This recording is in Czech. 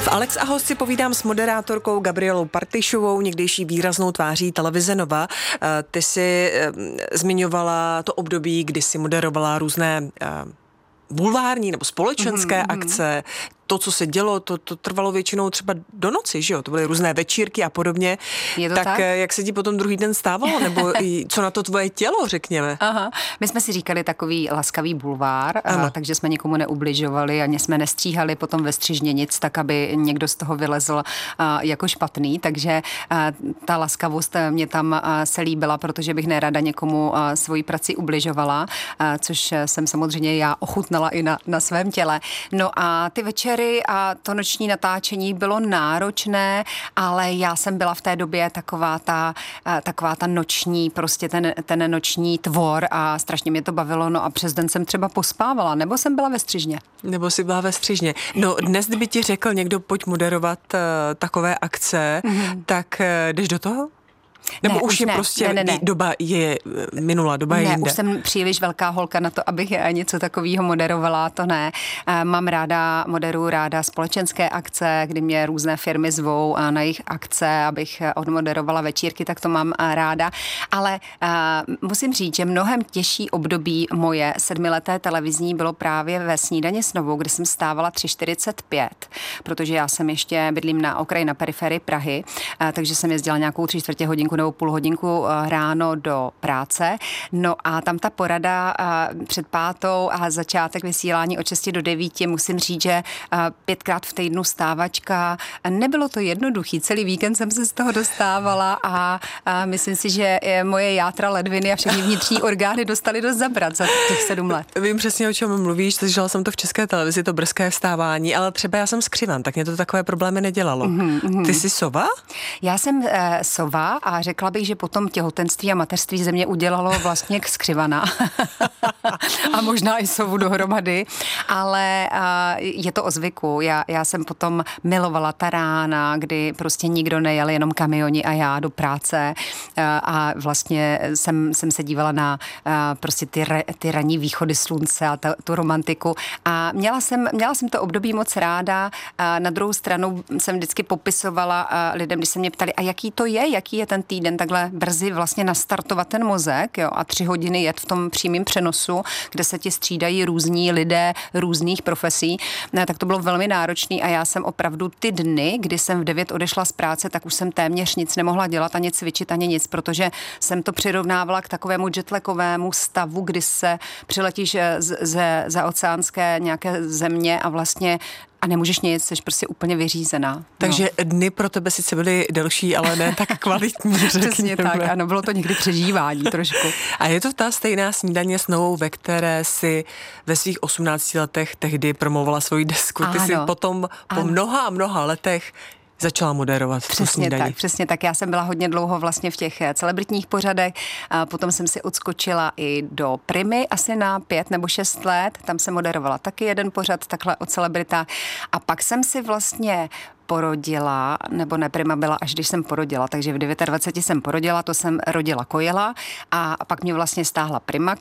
V Alex a host si povídám s moderátorkou Gabrielou Partyšovou, někdejší výraznou tváří televize Nova. Ty jsi zmiňovala to období, kdy jsi moderovala různé bulvární nebo společenské akce. To, co se dělo, to trvalo většinou třeba do noci, že jo? To byly různé večírky a podobně. Je to tak? Jak se ti potom druhý den stávalo? Nebo co na to tvoje tělo, řekněme? Aha. My jsme si říkali takový laskavý bulvár, takže jsme nikomu neubližovali, ani jsme nestříhali potom ve střižně nic, tak aby někdo z toho vylezl jako špatný. Takže ta laskavost mě tam se líbila, protože bych nerada někomu svoji prací ubližovala, což jsem samozřejmě já ochutnala i na svém těle. No a ty večery a to noční natáčení bylo náročné, ale já jsem byla v té době taková ta noční, prostě ten noční tvor a strašně mě to bavilo, no a přes den jsem třeba pospávala, nebo jsem byla ve střižně. Nebo jsi byla ve střižně. No dnes, kdyby ti řekl někdo, pojď moderovat takové akce, tak jdeš do toho? Nebo ne, už je ne, prostě ne. doba je minulá, doba je jinde. Ne, už jsem příliš velká holka na to, abych něco takového moderovala, to ne. Moderuju ráda společenské akce, kdy mě různé firmy zvou na jejich akce, abych odmoderovala večírky, tak to mám ráda. Ale musím říct, že mnohem těžší období moje 7leté televizní bylo právě ve Snídani s Novou, kde jsem stávala 3:45, protože já jsem ještě bydlím na okraji, na periferii Prahy, takže jsem jezdila nějakou 3/4 hodinku nebo půl hodinku ráno do práce. No a tam ta porada před 5 a začátek vysílání od 6 do 9, musím říct, že 5krát v týdnu stávačka. Nebylo to jednoduchý. Celý víkend jsem se z toho dostávala a myslím si, že moje játra, ledviny a všechny vnitřní orgány dostaly dost zabrat za těch 7 let. Vím přesně, o čem mluvíš, slyšela jsem to v České televizi, to brzké vstávání, ale třeba já jsem skřivan, tak mě to takové problémy nedělalo. Ty jsi sova? Já jsem sova a řekla bych, že potom těhotenství a mateřství ze mě udělalo vlastně skřivana. A možná i sovu dohromady, ale je to o zvyku. Já jsem potom milovala ta rána, kdy prostě nikdo nejel, jenom kamioni a já do práce a vlastně jsem se dívala na prostě ty ranní východy slunce a tu romantiku a měla jsem to období moc ráda. Na druhou stranu jsem vždycky popisovala lidem, když se mě ptali, a jaký to je, jaký je ten týden, takhle brzy vlastně nastartovat ten mozek, jo, a 3 hodiny jet v tom přímém přenosu, kde se ti střídají různí lidé různých profesí, tak to bylo velmi náročný a já jsem opravdu ty dny, kdy jsem v 9 odešla z práce, tak už jsem téměř nic nemohla dělat, ani cvičit, ani nic, protože jsem to přirovnávala k takovému jetlagovému stavu, kdy se přiletíš ze oceánské nějaké země a vlastně a nemůžeš nic, jsi prostě úplně vyřízená. Takže dny pro tebe sice byly delší, ale ne tak kvalitní, řekněme. Přesně tak, ano, bylo to někdy přežívání trošku. A je to ta stejná Snídaně s Novou, ve které si ve svých 18 letech tehdy promovala svoji desku. Ty si potom po mnoha letech začala moderovat. Přesně tak. Já jsem byla hodně dlouho vlastně v těch celebritních pořadech. Potom jsem si odskočila i do Primy asi na 5 nebo 6 let. Tam jsem moderovala taky jeden pořad takhle o celebritách. A pak jsem si vlastně porodila, nebo ne, Prima byla, až když jsem porodila, takže v 29 jsem porodila, to jsem rodila Kojela a pak mě vlastně stáhla Prima